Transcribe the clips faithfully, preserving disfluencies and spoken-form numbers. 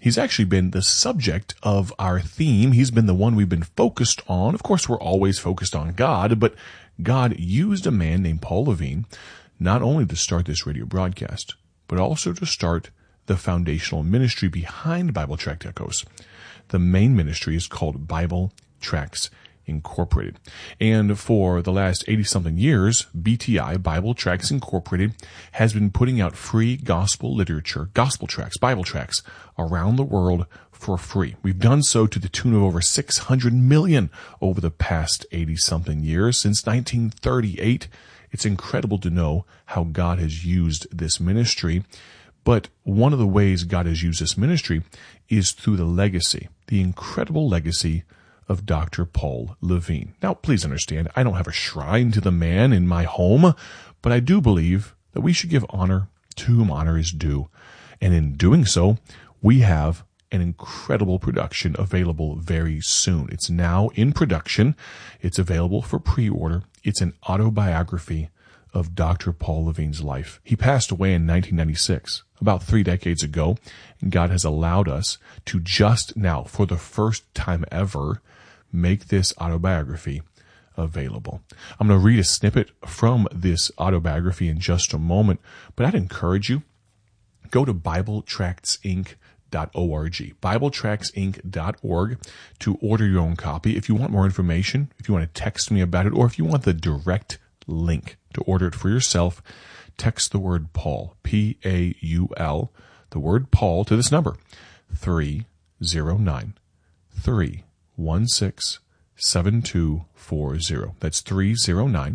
He's actually been the subject of our theme. He's been the one we've been focused on. Of course, we're always focused on God, but God used a man named Paul Levine not only to start this radio broadcast, but also to start the foundational ministry behind Bible Tract Echoes. The main ministry is called Bible Tracts Incorporated. And for the last eighty-something years, B T I, Bible Tracts Incorporated, has been putting out free gospel literature, gospel tracts, Bible tracts, around the world for free. We've done so to the tune of over six hundred million over the past eighty-something years, since nineteen thirty-eight. It's incredible to know how God has used this ministry. But one of the ways God has used this ministry is through the legacy, the incredible legacy of Doctor Paul Levine. Now, please understand, I don't have a shrine to the man in my home, but I do believe that we should give honor to whom honor is due. And in doing so, we have an incredible production available very soon. It's now in production. It's available for pre-order. It's an autobiography of Doctor Paul Levine's life. He passed away in nineteen ninety-six, about three decades ago, and God has allowed us to just now, for the first time ever, make this autobiography available. I'm going to read a snippet from this autobiography in just a moment, but I'd encourage you, go to Bible Tracts Inc dot org, Bible Tracts Inc dot org, to order your own copy. If you want more information, if you want to text me about it, or if you want the direct link to order it for yourself, text the word Paul, P A U L, the word Paul, to this number, three zero nine, three one six, seven two four zero. That's three zero nine,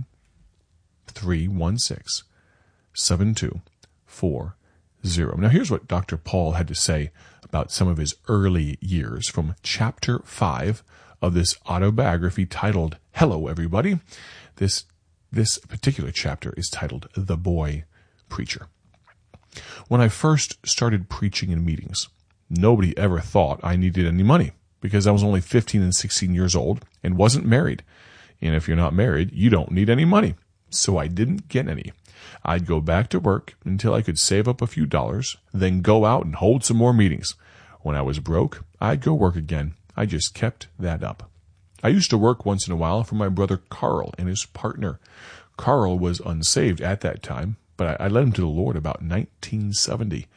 three one six, seven two four zero. Now here's what Doctor Paul had to say about some of his early years from chapter five of this autobiography titled Hello, Everybody. This This particular chapter is titled The Boy Preacher. When I first started preaching in meetings, nobody ever thought I needed any money because I was only fifteen and sixteen years old and wasn't married. And if you're not married, you don't need any money. So I didn't get any. I'd go back to work until I could save up a few dollars, then go out and hold some more meetings. When I was broke, I'd go work again. I just kept that up. I used to work once in a while for my brother Carl and his partner. Carl was unsaved at that time, but I, I led him to the Lord about nineteen seventy.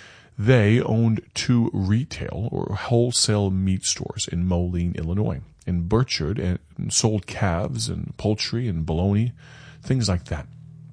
They owned two retail or wholesale meat stores in Moline, Illinois, and butchered and sold calves and poultry and bologna, things like that.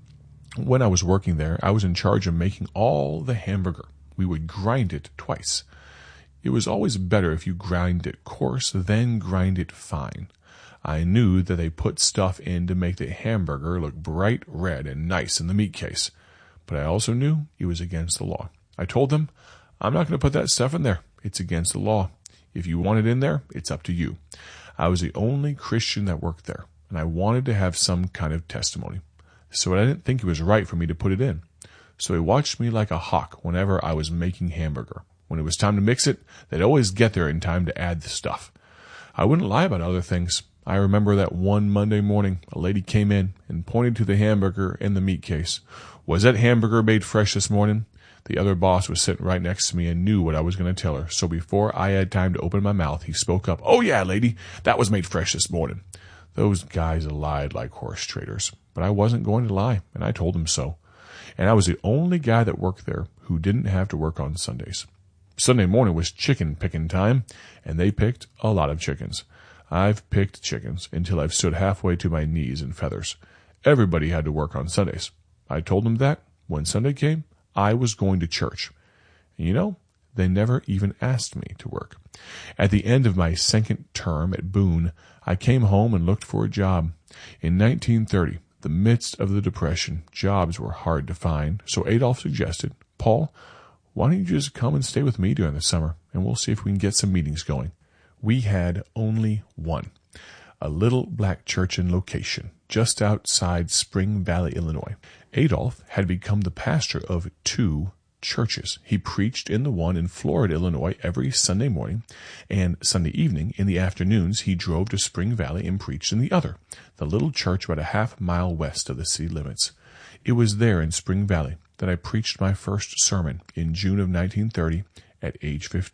When I was working there, I was in charge of making all the hamburger. We would grind it twice. It was always better if you grind it coarse, then grind it fine. I knew that they put stuff in to make the hamburger look bright red and nice in the meat case, but I also knew it was against the law. I told them, I'm not going to put that stuff in there. It's against the law. If you want it in there, it's up to you. I was the only Christian that worked there, and I wanted to have some kind of testimony. So I didn't think it was right for me to put it in. So they watched me like a hawk whenever I was making hamburger. When it was time to mix it, they'd always get there in time to add the stuff. I wouldn't lie about other things. I remember that one Monday morning, a lady came in and pointed to the hamburger in the meat case. Was that hamburger made fresh this morning? The other boss was sitting right next to me and knew what I was going to tell her. So before I had time to open my mouth, he spoke up. Oh yeah, lady, that was made fresh this morning. Those guys lied like horse traders. But I wasn't going to lie, and I told them so. And I was the only guy that worked there who didn't have to work on Sundays. Sunday morning was chicken picking time, and they picked a lot of chickens. I've picked chickens until I've stood halfway to my knees in feathers. Everybody had to work on Sundays. I told them that when Sunday came, I was going to church. And you know, they never even asked me to work. At the end of my second term at Boone, I came home and looked for a job. In nineteen thirty, the midst of the Depression, jobs were hard to find, so Adolf suggested, Paul, why don't you just come and stay with me during the summer, and we'll see if we can get some meetings going. We had only one, a little black church in location, just outside Spring Valley, Illinois. Adolf had become the pastor of two churches. He preached in the one in Florida, Illinois, every Sunday morning, and Sunday evening in the afternoons he drove to Spring Valley and preached in the other, the little church about a half mile west of the city limits. It was there in Spring Valley that I preached my first sermon in June of nineteen thirty at age fifteen.